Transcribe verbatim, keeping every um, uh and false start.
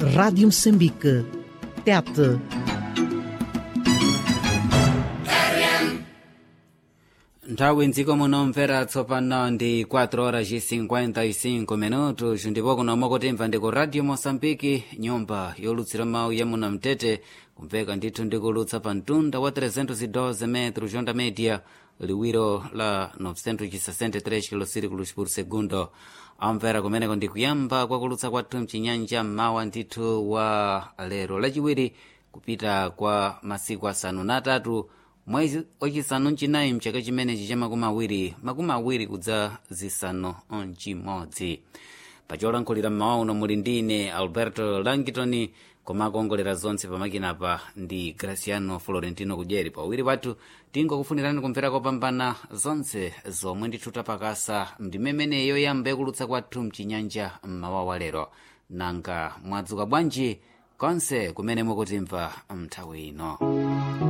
Rádio Moçambique. Tete. Nthawi mdziko muno mvera tsopano ndi quatro horas e cinquenta e cinco minutos ndipo kuno mokotemva ndi ku Radio Moçambique, nyumba yolutsira mawu ya muno mtete, kumveka ndithu ndikulutsa pa mtunda wa trezentos e doze metros onda média, liwiro la novecentos e sessenta e três kilociclos por segundo. Amvera kumeneko ndi kuyamba kwakulutsa kwathu mchinyanja mmawa ndithu wa lero lachiwiri kupita kwa masiku asanu na atatu mwezi wachisanu mchinayi mchaka chimenechi cha makumi awiri makumi awiri kudza zisanu mchimodzi. pacholankhulira mmawa uno muli ndine Alberto Langitoni, koma akuongolera zonse pamakinapa ndi Graciano Florentino Kudyeri. pawiri pathu tingokufunirani kumvera kopambana zonse zomwe ndithu tapakasa ndimemene yoyamba yakulutsa kwathu mchinyanja mmawa wa lero. Nanga mwadzuka bwanji konse kumene mukutimva mnthawi ino.